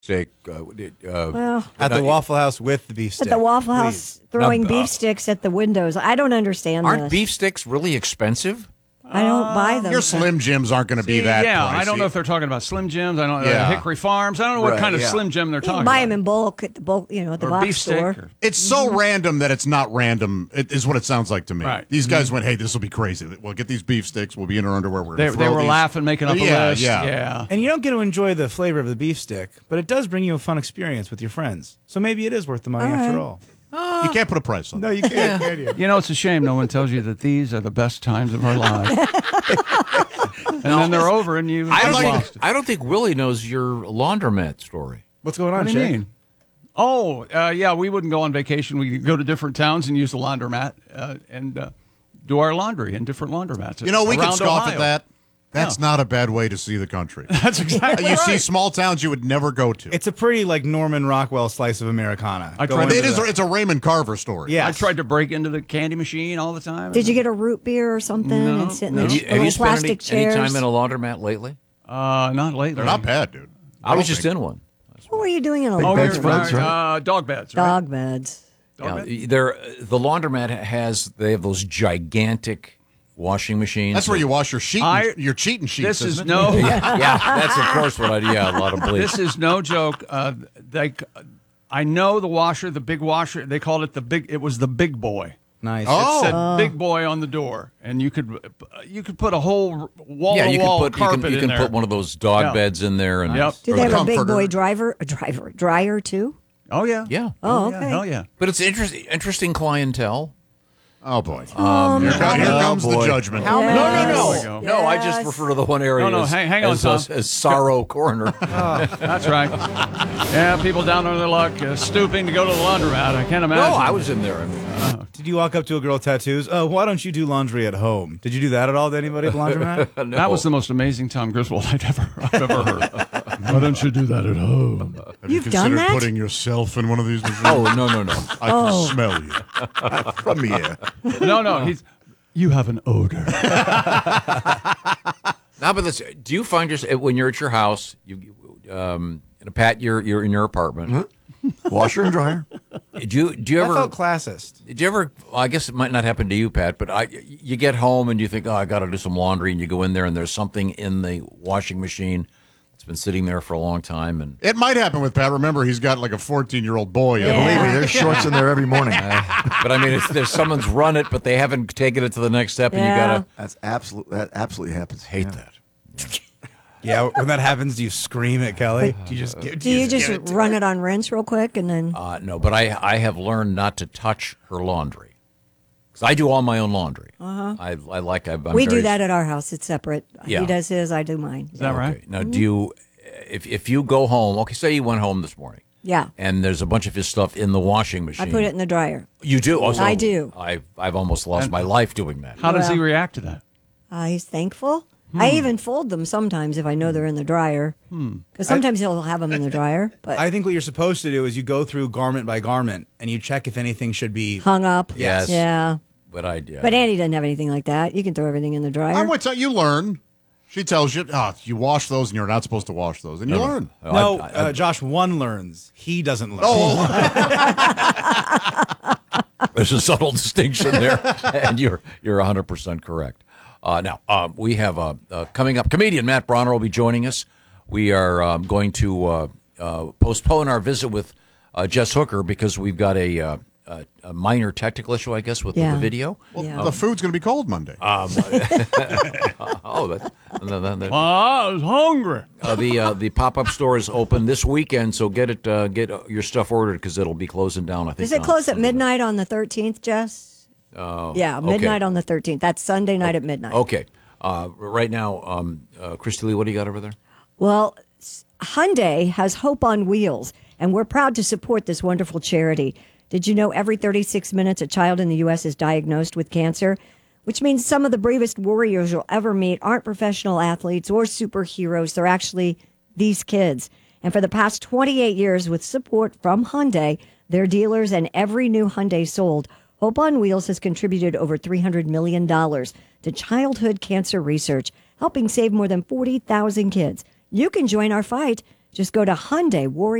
steak. Well, At the Waffle House with the beef stick. at the Waffle House throwing Now, beef sticks at the windows. I don't understand Aren't this. beef sticks really expensive? I don't buy them. Your Slim Jims aren't going to be that Yeah, pricey. I don't know if they're talking about Slim Jims. I don't know Yeah. Hickory Farms. I don't know what Right, kind of yeah. Slim Jim they're You talking can buy about. them in bulk at the at the Or box beef stick. store. It's so random that it's not random, it is what it sounds like to me. Right. These guys went, hey, this will be crazy. We'll get these beef sticks. We'll be in our underwear. We're gonna They throw were these. laughing, making up a Yeah, list. yeah. And you don't get to enjoy the flavor of the beef stick, but it does bring you a fun experience with your friends. So maybe it is worth the money All after right. all. You can't put a price on it. No, you can't. can you? You know, it's a shame no one tells you that these are the best times of our lives. And then they're over and you've lost it. I don't think Willie knows your laundromat story. What's going on, What do you Jake? mean? Oh, yeah, we wouldn't go on vacation. We could go to different towns and use the laundromat and do our laundry in different laundromats. You know, we can around scoff Ohio. at that. That's not a bad way to see the country. That's exactly You right. see small towns you would never go to. It's a pretty like Norman Rockwell slice of Americana. I Go tried into It is. the- It's a Raymond Carver story. Yeah. I tried to break into the candy machine all the time. Did you get a root beer or something No, and sit in no. the Have you little spent plastic any chairs? time in a laundromat lately? Not lately. They're not bad, dude. I was don't just think. in one. What were you doing in a Oh, beds, you're Fred's, right. Dog beds, right? dog beds? Dog beds? Yeah, the laundromat they have those gigantic washing machines. That's where you wash your your cheating sheets. This is isn't it? no. Yeah, that's of course what I do. Yeah, a lot of bleach. This is no joke. I know the washer, the big washer. They called it the big. It was the big boy. nice. Oh. It said "big boy" on the door, and you could put a whole wall yeah, you wall can put carpet you in can there. put one of those dog Yeah. beds in there, and Yep. Do Or they the have a big boy comforter. dryer too? Oh yeah. yeah. Oh, Yeah, okay. hell yeah. But it's interesting clientele. Oh boy. Um, here comes the boy. judgment. No, Yes. No, I just Yes. refer to the one area No, as, hang on, as, Tom. as Sorrow Corner. That's right. Yeah, people down on their luck, stooping to go to the laundromat. I can't No, imagine. I was in there. I mean, Did you walk up to a girl with tattoos? Oh, why don't you do laundry at home? Did you do that at all to anybody at the laundromat? no. That was the most amazing Tom Griswold I've ever heard. Why don't you do that at home? Have You've you done considered that? putting yourself in one of these machines? Oh no. I can smell you from the air. No, you have an odor. Now, but this, do you find yourself when you're at your house? Pat, you're in your apartment. Washer and dryer. Do you I ever? felt classist. Did you ever? Well, I guess it might not happen to you, Pat. But you get home and you think, oh, I got to do some laundry, and you go in there and there's something in the washing machine that's been sitting there for a long time, and It might happen with Pat. Remember, he's got like a 14-year-old boy. Believe me, there's shorts in there every morning. but I mean, there's someone's run it, but they haven't taken it to the next step, and you Yeah. gotta That absolutely happens. hate Yeah. that. Yeah, when that happens, do you scream at Kelly? Do you just Do you just run it on rinse real quick and then? No, but I have learned not to touch her laundry because I do all my own laundry. I like. I'm We very, do that at our house. It's separate. Yeah. He does his. I do mine. Is that right? Okay. Now, do you, if you go home, okay, say you went home this morning, Yeah. and there's a bunch of his stuff in the washing machine. I put it in the dryer. You do? Oh, so I do. I've almost lost my life doing that. How does he Well- react to that? He's thankful. I even fold them sometimes if I know they're in the dryer. Because sometimes he'll have them in the dryer, but I think what you're supposed to do is you go through garment by garment and you check if anything should be. hung up. Yes. Yeah. But But Annie doesn't have anything like that. You can throw everything in the dryer. I'm with you. Learn. She tells you, you wash those and you're not supposed to wash those. And you learn. No, Josh, one learns. He doesn't learn. Oh, there's a subtle distinction there, and you're 100% correct. Now, we have coming up, comedian Matt Bronner will be joining us. We are going to postpone our visit with Jess Hooker because we've got a minor technical issue, I guess, with the video. Yeah. the food's going to be cold Monday. Oh, I was hungry. the pop-up store is open this weekend, so get your stuff ordered because it'll be closing down, I think. Does it on close at Sunday. midnight on the 13th, Jess? Yeah, midnight on the 13th. That's Sunday night at midnight. Okay. Right now, Christy Lee, what do you got over there? Well, Hyundai has Hope on Wheels, and we're proud to support this wonderful charity. Did you know every 36 minutes a child in the U.S. is diagnosed with cancer? Which means some of the bravest warriors you'll ever meet aren't professional athletes or superheroes. They're actually these kids. And for the past 28 years, with support from Hyundai, their dealers, and every new Hyundai sold, Hope on Wheels has contributed over $300 million to childhood cancer research, helping save more than 40,000 kids. You can join our fight. Just go to Hyundai Warrior.